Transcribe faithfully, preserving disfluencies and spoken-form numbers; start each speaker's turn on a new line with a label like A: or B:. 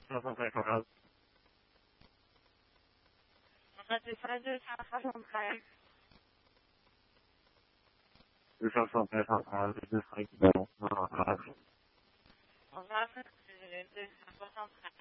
A: soixante-treize.
B: soixante-treize, soixante-treize.
A: deux cent soixante-treize, deux cent soixante-treize,
B: On va faire deux cent soixante-treize.